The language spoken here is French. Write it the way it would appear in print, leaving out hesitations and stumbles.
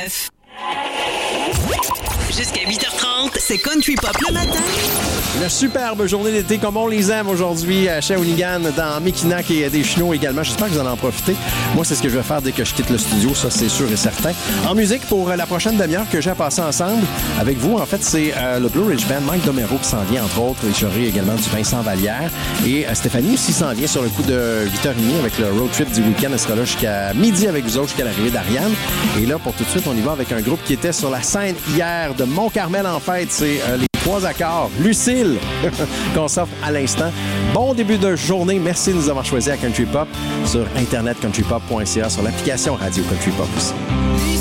89.9. Jusqu'à 8h30, c'est Country Pop le matin. Une superbe journée d'été comme on les aime aujourd'hui à Shawinigan, dans Mekinac et des Chenaux également. J'espère que vous allez en profiter. Moi, c'est ce que je vais faire dès que je quitte le studio, ça c'est sûr et certain. En musique, pour la prochaine demi-heure que j'ai à passer ensemble avec vous, en fait, c'est le Blue Ridge Band, Mike Domero qui s'en vient, entre autres. Il y aura également du Vincent Vallière. Et Stéphanie aussi s'en vient sur le coup de 8h30 avec le road trip du week-end. Elle sera là jusqu'à midi avec vous autres, jusqu'à l'arrivée d'Ariane. Et là, pour tout de suite, on y va avec un groupe qui était sur la scène hier de Mont-Carmel en fête. C'est les 3 accords. Lucille, qu'on s'offre à l'instant. Bon début de journée. Merci de nous avoir choisis à Country Pop sur Internet countrypop.ca, sur l'application Radio Country Pop aussi.